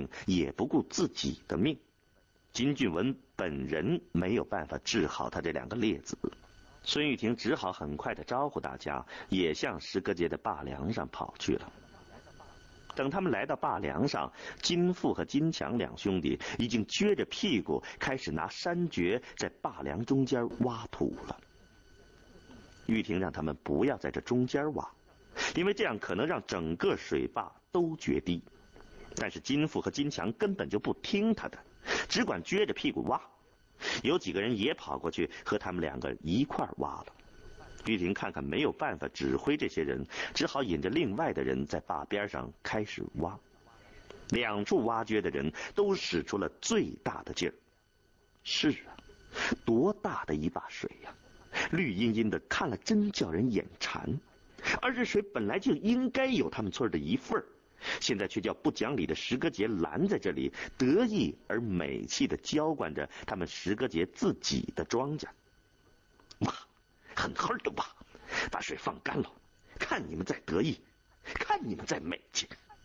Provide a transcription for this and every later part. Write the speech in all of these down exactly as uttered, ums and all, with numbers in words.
命，也不顾自己的命。金俊文本人没有办法治好他这两个劣子，孙玉婷只好很快的招呼大家，也向石阁节的坝梁上跑去了。等他们来到坝梁上，金富和金强两兄弟已经撅着屁股开始拿山掘在坝梁中间挖土了。玉婷让他们不要在这中间挖，因为这样可能让整个水坝都决堤。但是金富和金强根本就不听他的，只管撅着屁股挖。有几个人也跑过去和他们两个一块挖了。玉婷看看没有办法指挥这些人，只好引着另外的人在坝边上开始挖。两处挖掘的人都使出了最大的劲儿。是啊，多大的一坝水呀！绿茵茵的，看了真叫人眼馋。而这水本来就应该有他们村的一份儿，现在却叫不讲理的石阁节拦在这里，得意而美气地浇灌着他们石阁节自己的庄稼。挖，狠狠地挖，把水放干了，看你们在得意，看你们在美气。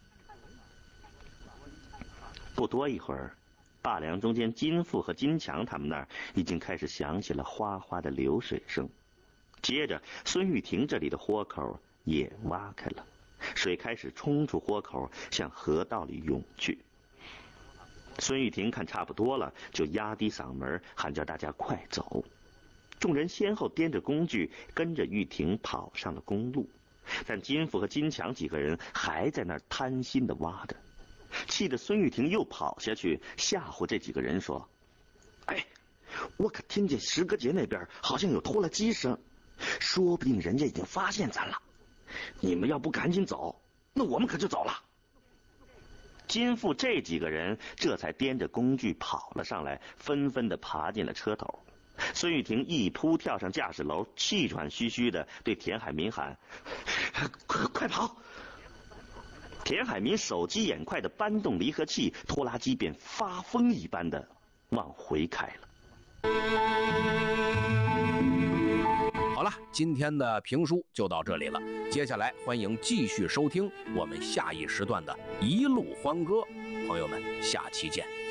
不多一会儿，坝梁中间金富和金强他们那儿已经开始响起了哗哗的流水声。接着孙玉婷这里的豁口也挖开了，水开始冲出豁口，向河道里涌去。孙玉婷看差不多了，就压低嗓门喊叫大家快走。众人先后掂着工具跟着玉婷跑上了公路，但金富和金强几个人还在那儿贪心地挖着。气得孙玉婷又跑下去吓唬这几个人说：哎，我可听见石阁节那边好像有拖拉机声，说不定人家已经发现咱了，你们要不赶紧走，那我们可就走了。金富这几个人这才掂着工具跑了上来，纷纷地爬进了车头。孙玉婷一扑跳上驾驶楼，气喘吁吁地对田海民喊：快快跑！田海民手疾眼快地搬动离合器，拖拉机便发疯一般地往回开了。 好了，今天的评书就到这里了，接下来欢迎继续收听我们下一时段的一路欢歌，朋友们，下期见。